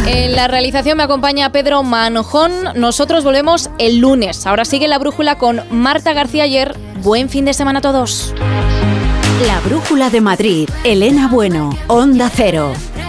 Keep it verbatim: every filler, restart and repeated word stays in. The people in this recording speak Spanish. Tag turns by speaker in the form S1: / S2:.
S1: En la realización me acompaña Pedro Manjón. Nosotros volvemos el lunes. Ahora sigue La Brújula con Marta García Ayer. Buen fin de semana a todos.
S2: La Brújula de Madrid. Elena Bueno, Onda Cero.